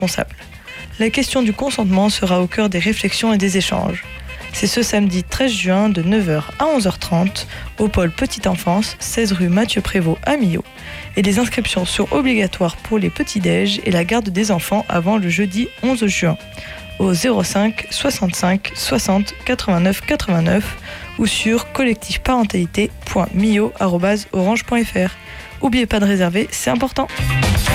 responsable. La question du consentement sera au cœur des réflexions et des échanges. C'est ce samedi 13 juin de 9h à 11h30 au pôle Petite Enfance, 16 rue Mathieu Prévost à Millau. Et les inscriptions sont obligatoires pour les petits-déj et la garde des enfants avant le jeudi 11 juin au 05 65 60 89 89 ou sur collectifparentalité.mio@orange.fr. N'oubliez pas de réserver, c'est important.